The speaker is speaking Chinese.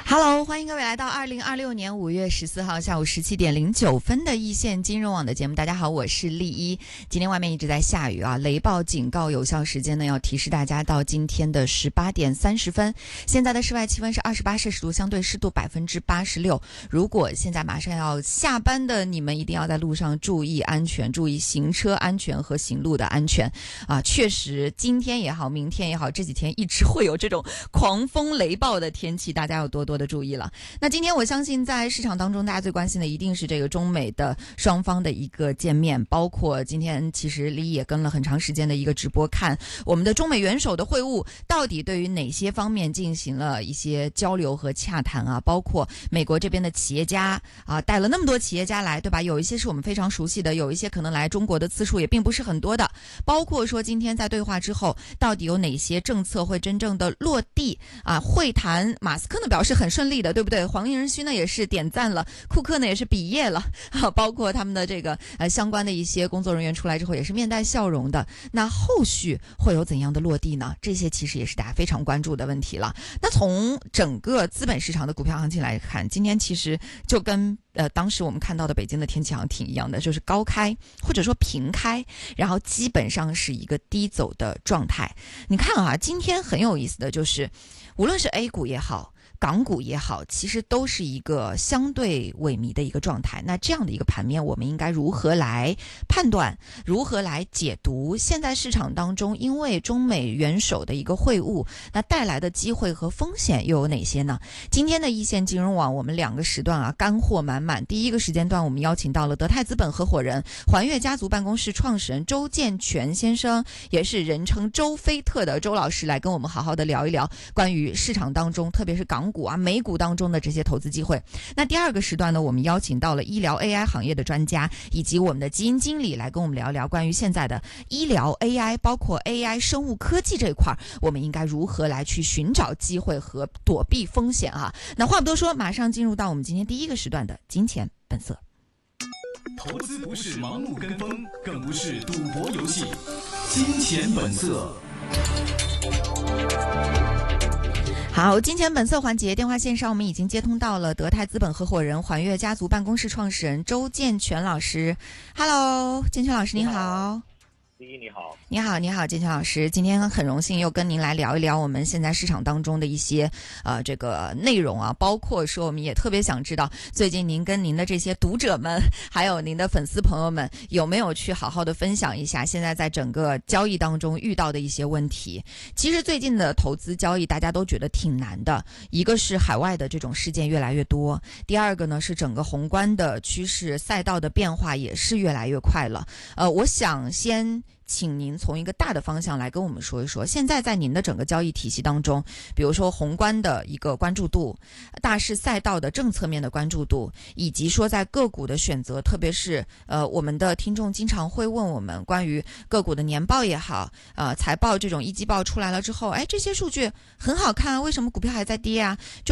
Hello， 欢迎各位来到2026年5月14号下午17点09分的易线金融网的节目。大家好，我是丽一。今天外面一直在下雨啊，雷暴警告有效时间呢要提示大家到今天的18点30分。现在的室外气温是28摄氏度，相对湿度86%。如果现在马上要下班的你们，一定要在路上注意安全，注意行车安全和行路的安全啊！确实，今天也好，明天也好，这几天一直会有这种狂风雷暴的天气，大家要多多的注意了。那今天我相信在市场当中大家最关心的一定是这个中美的双方的一个见面，包括今天其实李也跟了很长时间的一个直播，看我们的中美元首的会晤到底对于哪些方面进行了一些交流和洽谈啊，包括美国这边的企业家啊，带了那么多企业家来，对吧？有一些是我们非常熟悉的，有一些可能来中国的次数也并不是很多的，包括说今天在对话之后到底有哪些政策会真正的落地啊？会谈马斯克呢表示很顺利的，对不对？黄仁勋呢也是点赞了，库克呢也是毕业了啊，包括他们的这个相关的一些工作人员出来之后也是面带笑容的。那后续会有怎样的落地呢？这些其实也是大家非常关注的问题了。那从整个资本市场的股票行情来看，今天其实就跟当时我们看到的北京的天气好像挺一样的，就是高开或者说平开，然后基本上是一个低走的状态。你看啊，今天很有意思的就是，无论是 A 股也好，港股也好，其实都是一个相对萎靡的一个状态。那这样的一个盘面，我们应该如何来判断，如何来解读现在市场当中因为中美元首的一个会晤，那带来的机会和风险又有哪些呢？今天的易线金融网我们2个时段啊，干货满满。第一个时间段我们邀请到了德泰资本合伙人、环越家族办公室创始人周建全先生，也是人称周菲特的周老师，来跟我们好好的聊一聊关于市场当中特别是港股啊、美股当中的这些投资机会。那第二个时段呢，我们邀请到了医疗 AI 行业的专家以及我们的基金经理来跟我们聊一聊关于现在的医疗 AI 包括 AI 生物科技这一块，我们应该如何来去寻找机会和躲避风险啊。那话不多说，马上进入到我们今天第一个时段的金钱本色。 投资不是盲目跟风，更不是赌博游戏。金钱本色。 好，金钱本色环节，电话线上我们已经接通到了德泰资本合伙人、环越家族办公室创始人周建全老师。Hello， 建全老师你好。 第一，你好。 你好，你好，建全老师，今天很荣幸又跟您来聊一聊我们现在市场当中的一些这个内容啊，包括说我们也特别想知道最近您跟您的这些读者们，还有您的粉丝朋友们有没有去好好的分享一下现在在整个交易当中遇到的一些问题。其实最近的投资交易大家都觉得挺难的，一个是海外的这种事件越来越多，第二个呢是整个宏观的趋势赛道的变化也是越来越快了。我想先请您从一个大的方向来跟我们说一说，现在在您的整个交易体系当中，比如说宏观的一个关注度、大势赛道的政策面的关注度，以及说在个股的选择，特别是我们的听众经常会问我们关于个股的年报也好，财报这种一季报出来了之后，哎，这些数据很好看啊，为什么股票还在跌啊？